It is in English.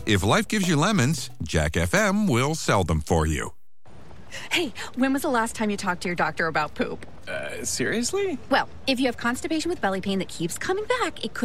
If life gives you lemons, Jack FM will sell them for you. Hey, when was the last time you talked to your doctor about poop? Seriously? Well, if you have constipation with belly pain that keeps coming back, it could